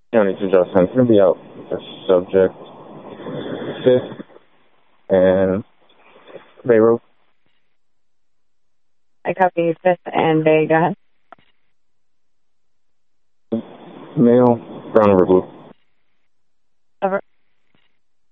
County to Justin. It's going to be out the subject 5th and Bay Road. I copy 5th and Bay. Go ahead. Male, brown over blue.